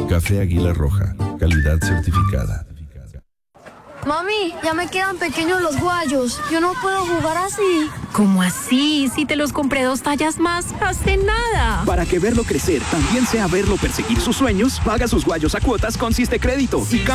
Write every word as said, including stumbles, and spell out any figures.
Café Águila Roja, calidad certificada. Mami, ya me quedan pequeños los guayos. Yo no puedo jugar así. ¿Cómo así? Si te los compré dos tallas más hace nada. Para que verlo crecer también sea verlo perseguir sus sueños, paga sus guayos a cuotas con Siste Crédito y